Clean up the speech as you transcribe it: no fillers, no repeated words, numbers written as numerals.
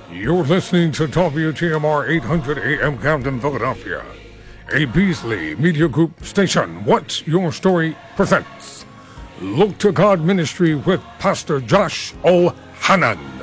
You're listening to WTMR 800 AM Camden, Philadelphia. A Beasley Media Group station. What's Your Story presents Look to God Ministry with Pastor Josh O'Hannon.